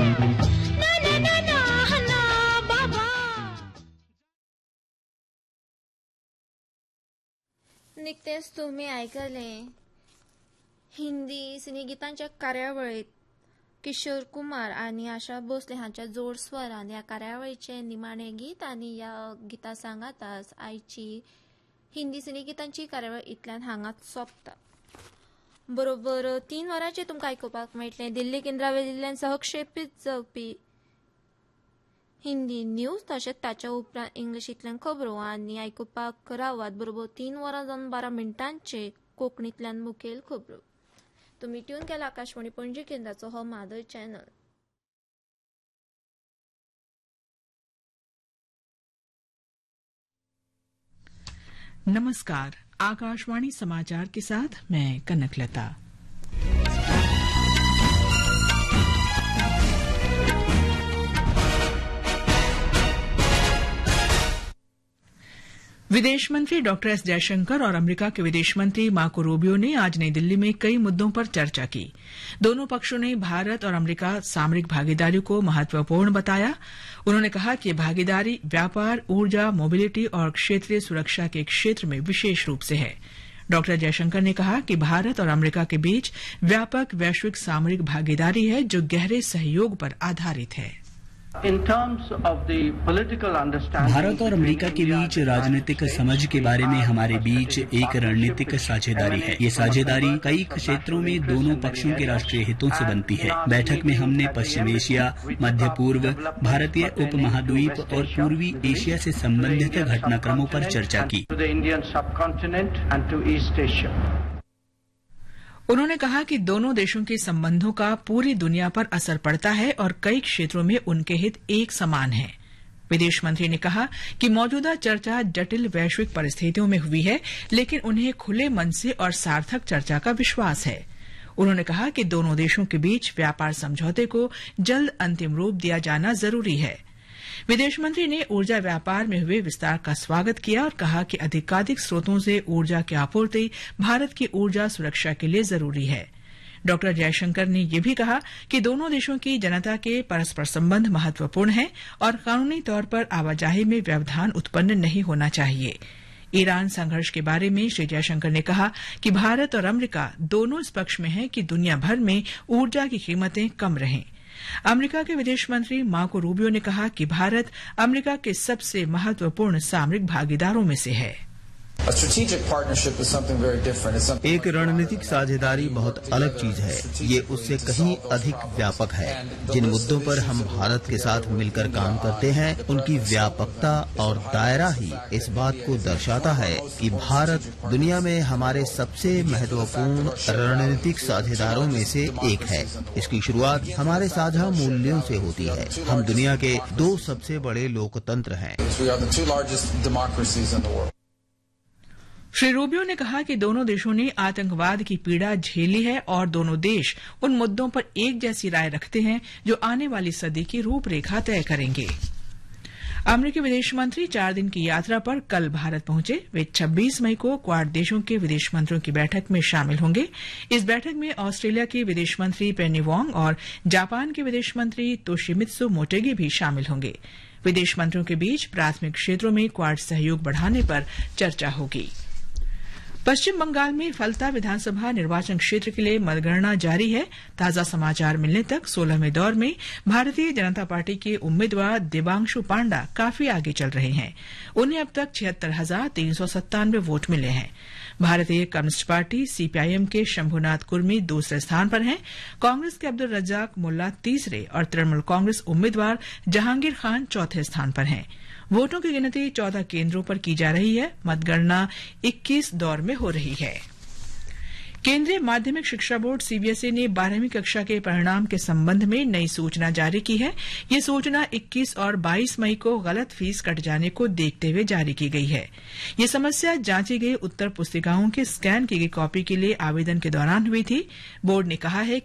नुकतेच तुम्ही ऐकले हिंदी सिनेगीतांच्या कार्यावळीत किशोर कुमार आणि आशा भोसले हांच्या जोड स्वरान या कार्यावळीचे निमाणे गीत आणि या गिता सांगाताच आयची हिंदी सिनेगीतांची कार्यावळ इतल्यान हांगाच सोंपता. बरोबर 3 वरांचे तुमकां आयकुपाक मेळटले दिल्ली केंद्रावेल्यान सहक्षेपीत जावपी हिंदी न्यूज तशेंच ताच्या उपरांत इंग्लिशींतल्यान खबरो आनी आयकुपाक रावात बरोबर 3 वरां जावन 12 मिनटांचे कोंकणींतल्यान मुखेल खबरो. तुम्ही ट्यून केला आकाशवाणी पणजी केंद्राचो हो मादर चॅनल. नमस्कार, आकाशवाणी समाचार के साथ मैं कनकलता. विदेश मंत्री डॉक्टर एस जयशंकर और अमेरिका के विदेश मंत्री मार्को रूबियो ने आज नई दिल्ली में कई मुद्दों पर चर्चा की. दोनों पक्षों ने भारत और अमेरिका सामरिक भागीदारी को महत्वपूर्ण बताया. उन्होंने कहा कि भागीदारी व्यापार, ऊर्जा, मोबिलिटी और क्षेत्रीय सुरक्षा के क्षेत्र में विशेष रूप से है. डॉक्टर जयशंकर ने कहा कि भारत और अमेरिका के बीच व्यापक वैश्विक सामरिक भागीदारी है जो गहरे सहयोग पर आधारित है. भारत और अमेरिका के बीच राजनीतिक समझ के बारे में हमारे बीच एक रणनीतिक साझेदारी है. ये साझेदारी कई क्षेत्रों में दोनों पक्षों के राष्ट्रीय हितों से बनती है. बैठक में हमने पश्चिम एशिया, मध्य पूर्व, भारतीय उपमहाद्वीप और पूर्वी एशिया से संबंधित घटनाक्रमों पर चर्चा की. उन्होंने कहा कि दोनों देशों के संबंधों का पूरी दुनिया पर असर पड़ता है और कई क्षेत्रों में उनके हित एक समान हैं. विदेश मंत्री ने कहा कि मौजूदा चर्चा जटिल वैश्विक परिस्थितियों में हुई है, लेकिन उन्हें खुले मन से और सार्थक चर्चा का विश्वास है. उन्होंने कहा कि दोनों देशों के बीच व्यापार समझौते को जल्द अंतिम रूप दिया जाना जरूरी है. विदेश मंत्री ने ऊर्जा व्यापार में हुए विस्तार का स्वागत किया और कहा कि अधिकाधिक स्रोतों से ऊर्जा की आपूर्ति भारत की ऊर्जा सुरक्षा के लिए जरूरी है. डॉक्टर जयशंकर ने यह भी कहा कि दोनों देशों की जनता के परस्पर संबंध महत्वपूर्ण हैं और कानूनी तौर पर आवाजाही में व्यवधान उत्पन्न नहीं होना चाहिए. ईरान संघर्ष के बारे में श्री जयशंकर ने कहा कि भारत और अमेरिका दोनों इस पक्ष में हैं कि दुनिया भर में ऊर्जा की कीमतें कम रहें. अमेरिका के विदेश मंत्री मार्को रूबियो ने कहा कि भारत अमेरिका के सबसे महत्वपूर्ण सामरिक भागीदारों में से है. एक रणनीतिक साझेदारी बहुत अलग चीज है. ये उससे कहीं अधिक व्यापक है. जिन मुद्दों पर हम भारत के साथ मिलकर काम करते हैं उनकी व्यापकता और दायरा ही इस बात को दर्शाता है कि भारत दुनिया में हमारे सबसे महत्वपूर्ण रणनीतिक साझेदारों में से एक है. इसकी शुरुआत हमारे साझा मूल्यों से होती है. हम दुनिया के 2 सबसे बड़े लोकतंत्र हैं. श्री रूबियो ने कहा कि दोनों देशों ने आतंकवाद की पीड़ा झेली है और दोनों देश उन मुद्दों पर एक जैसी राय रखते हैं जो आने वाली सदी की रूपरेखा तय करेंगे. अमेरिकी विदेश मंत्री 4 दिन की यात्रा पर कल भारत पहुंचे. वे 26 मई को क्वाड देशों के विदेश मंत्रियों की बैठक में शामिल होंगे. इस बैठक में ऑस्ट्रेलिया के विदेश मंत्री पेनी वांग और जापान के विदेश मंत्री तोशिमित्सु मोटेगी भी शामिल होंगे. विदेश मंत्रियों के बीच प्राथमिक क्षेत्रों में क्वाड सहयोग बढ़ाने पर चर्चा होगी. पश्चिम बंगाल में फलता विधानसभा निर्वाचन क्षेत्र के लिए मतगणना जारी है. ताजा समाचार मिलने तक 16वें दौर में भारतीय जनता पार्टी के उम्मीदवार देवांशु पांडा काफी आगे चल रहे हैं. उन्हें अब तक 76,397 वोट मिले हैं. भारतीय कम्युनिस्ट पार्टी सीपीआईएम के शंभुनाथ कुर्मी दूसरे स्थान पर हैं. कांग्रेस के अब्दुल रज्जाक मुल्ला तीसरे और तृणमूल कांग्रेस उम्मीदवार जहांगीर खान चौथे स्थान पर हैं. वोटों की गिनती 14 केंद्रों पर की जा रही है. मतगणना 21 दौर में हो रही है. केंद्रीय माध्यमिक शिक्षा बोर्ड सीबीएसई ने 12वीं कक्षा के परिणाम के संबंध में नई सूचना जारी की है. ये सूचना 21 और 22 मई को गलत फीस कट जाने को देखते हुए जारी की गई है. ये समस्या जांची गई उत्तर पुस्तिकाओं के स्कैन की गई कॉपी के लिए आवेदन के दौरान हुई थी. बोर्ड ने कहा है